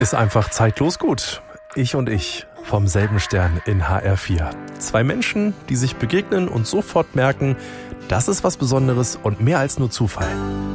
Ist einfach zeitlos gut. Ich und ich vom selben Stern in HR4. Zwei Menschen, die sich begegnen und sofort merken, das ist was Besonderes und mehr als nur Zufall.